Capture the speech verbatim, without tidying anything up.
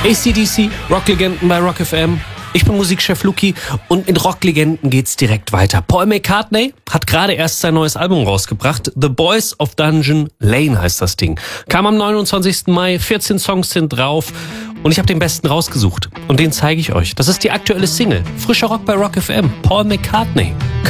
A C D C, Rocklegenden bei Rock F M. Ich bin Musikchef Luki und in Rocklegenden geht's direkt weiter. Paul McCartney hat gerade erst sein neues Album rausgebracht. The Boys of Dungeon Lane heißt das Ding. Kam am neunundzwanzigsten Mai, vierzehn Songs sind drauf und ich habe den besten rausgesucht. Und den zeige ich euch. Das ist die aktuelle Single. Frischer Rock bei Rock F M. Paul McCartney.